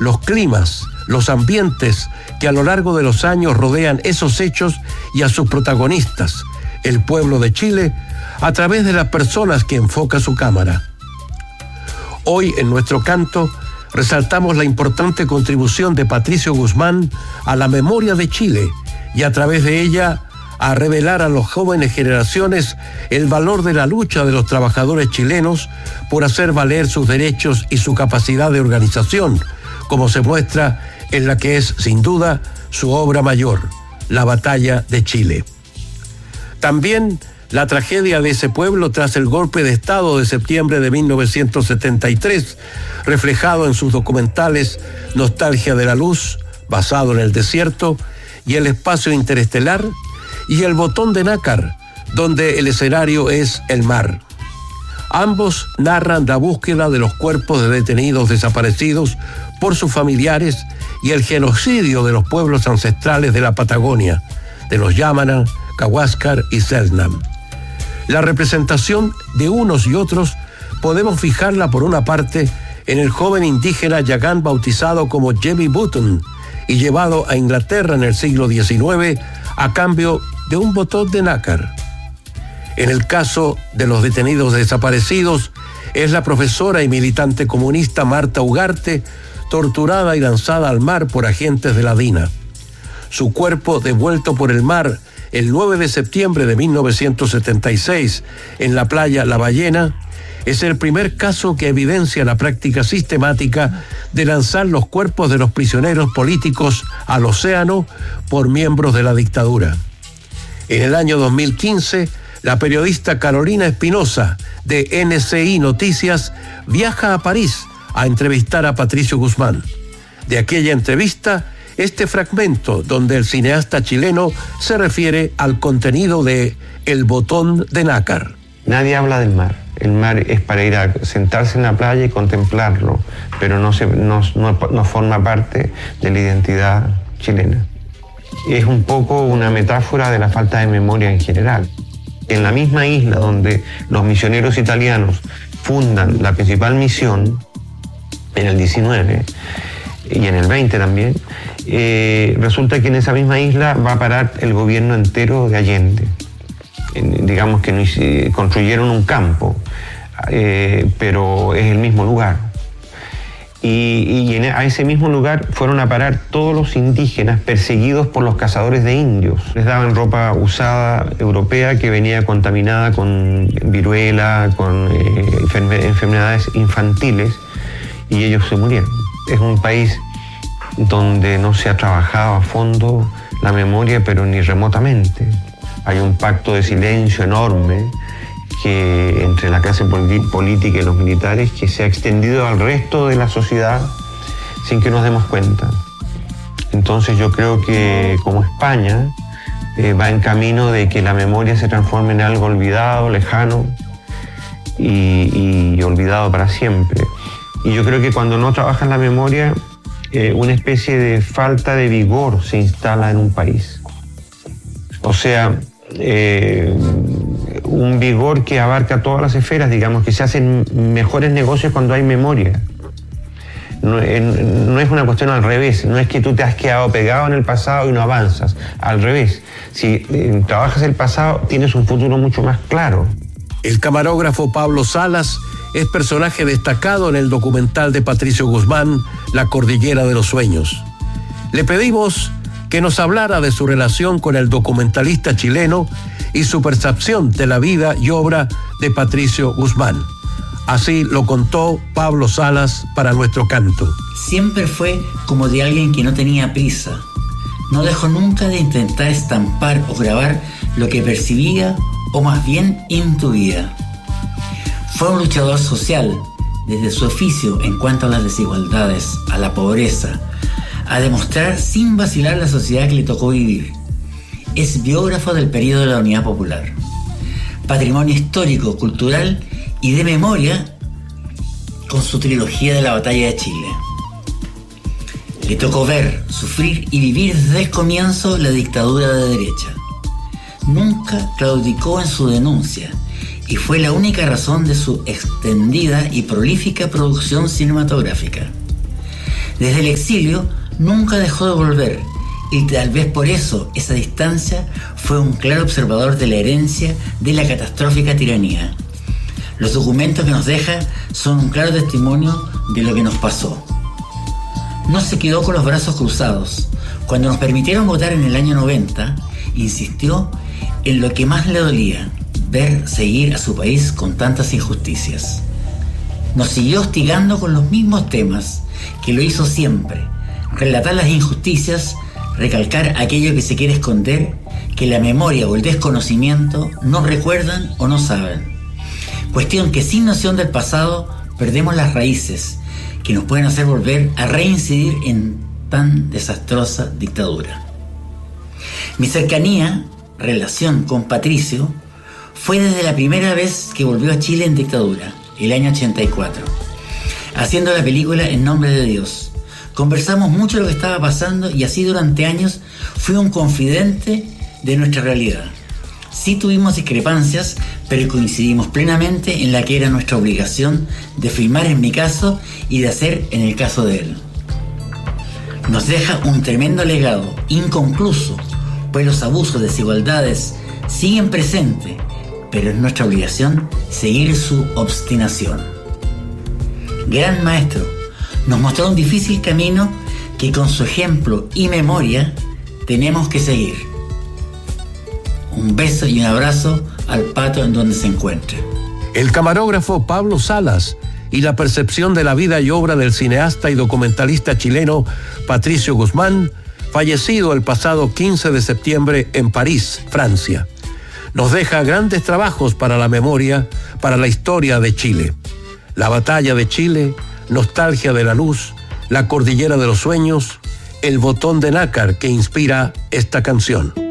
los climas, los ambientes que a lo largo de los años rodean esos hechos y a sus protagonistas, el pueblo de Chile, a través de las personas que enfoca su cámara. Hoy, en nuestro canto, resaltamos la importante contribución de Patricio Guzmán a la memoria de Chile y a través de ella a revelar a las jóvenes generaciones el valor de la lucha de los trabajadores chilenos por hacer valer sus derechos y su capacidad de organización, como se muestra en la que es, sin duda, su obra mayor, La Batalla de Chile. También la tragedia de ese pueblo tras el golpe de Estado de septiembre de 1973, reflejado en sus documentales Nostalgia de la Luz, basado en el desierto, y El Espacio Interestelar, y El Botón de Nácar, donde el escenario es el mar. Ambos narran la búsqueda de los cuerpos de detenidos desaparecidos por sus familiares y el genocidio de los pueblos ancestrales de la Patagonia, de los Yamana, Cahuáscar y Selknam. La representación de unos y otros podemos fijarla por una parte en el joven indígena yagán bautizado como Jemmy Button y llevado a Inglaterra en el siglo XIX a cambio de un botón de nácar. En el caso de los detenidos desaparecidos, es la profesora y militante comunista Marta Ugarte, torturada y lanzada al mar por agentes de la DINA. Su cuerpo, devuelto por el mar el 9 de septiembre de 1976 en la playa La Ballena, es el primer caso que evidencia la práctica sistemática de lanzar los cuerpos de los prisioneros políticos al océano por miembros de la dictadura. En el año 2015, la periodista Carolina Espinosa, de NCI Noticias, viaja a París a entrevistar a Patricio Guzmán. De aquella entrevista, este fragmento donde el cineasta chileno se refiere al contenido de El Botón de Nácar. Nadie habla del mar. El mar es para ir a sentarse en la playa y contemplarlo, pero no forma parte de la identidad chilena. Es un poco una metáfora de la falta de memoria en general. En la misma isla donde los misioneros italianos fundan la principal misión, en el 19 y en el 20 también, resulta que en esa misma isla va a parar el gobierno entero de Allende. Digamos que construyeron un campo, pero es el mismo lugar. A ese mismo lugar fueron a parar todos los indígenas perseguidos por los cazadores de indios. Les daban ropa usada europea que venía contaminada con viruela, con enfermedades infantiles, y ellos se murieron. Es un país donde no se ha trabajado a fondo la memoria, pero ni remotamente. Hay un pacto de silencio enorme entre la clase política y los militares que se ha extendido al resto de la sociedad sin que nos demos cuenta. Entonces yo creo que como España va en camino de que la memoria se transforme en algo olvidado, lejano y olvidado para siempre. Y yo creo que cuando no trabajas la memoria, una especie de falta de vigor se instala en un país. O sea, un vigor que abarca todas las esferas, digamos, que se hacen mejores negocios cuando hay memoria. No es una cuestión al revés, no es que tú te has quedado pegado en el pasado y no avanzas, al revés. Si trabajas el pasado, tienes un futuro mucho más claro. El camarógrafo Pablo Salas es personaje destacado en el documental de Patricio Guzmán, La Cordillera de los Sueños. Le pedimos que nos hablara de su relación con el documentalista chileno y su percepción de la vida y obra de Patricio Guzmán. Así lo contó Pablo Salas para nuestro canto. Siempre fue como de alguien que no tenía prisa. No dejó nunca de intentar estampar o grabar lo que percibía o más bien intuía. Fue un luchador social, desde su oficio en cuanto a las desigualdades, a la pobreza, a demostrar sin vacilar la sociedad que le tocó vivir. Es biógrafo del periodo de la Unidad Popular, patrimonio histórico, cultural y de memoria con su trilogía de la Batalla de Chile. Le tocó ver, sufrir y vivir desde el comienzo la dictadura de derecha. Nunca claudicó en su denuncia y fue la única razón de su extendida y prolífica producción cinematográfica. Desde el exilio nunca dejó de volver, y tal vez por eso esa distancia fue un claro observador de la herencia de la catastrófica tiranía. Los documentos que nos deja son un claro testimonio de lo que nos pasó. No se quedó con los brazos cruzados. Cuando nos permitieron votar en el año 90, insistió en lo que más le dolía, ver seguir a su país con tantas injusticias. Nos siguió hostigando con los mismos temas que lo hizo siempre: relatar las injusticias, recalcar aquello que se quiere esconder, que la memoria o el desconocimiento no recuerdan o no saben. Cuestión que sin noción del pasado perdemos las raíces que nos pueden hacer volver a reincidir en tan desastrosa dictadura. Mi cercanía, relación con Patricio, fue desde la primera vez que volvió a Chile en dictadura, el año 84, haciendo la película En Nombre de Dios. Conversamos mucho de lo que estaba pasando y así durante años fui un confidente de nuestra realidad. Sí tuvimos discrepancias, pero coincidimos plenamente en la que era nuestra obligación de filmar en mi caso y de hacer en el caso de él. Nos deja un tremendo legado, inconcluso, pues los abusos, desigualdades siguen presentes, pero es nuestra obligación seguir su obstinación. Gran maestro, nos mostró un difícil camino que con su ejemplo y memoria tenemos que seguir. Un beso y un abrazo al Pato en donde se encuentre. El camarógrafo Pablo Salas y la percepción de la vida y obra del cineasta y documentalista chileno Patricio Guzmán, fallecido el pasado 15 de septiembre en París, Francia. Nos deja grandes trabajos para la memoria, para la historia de Chile. La batalla de Chile, Nostalgia de la luz, La cordillera de los sueños, El botón de nácar que inspira esta canción.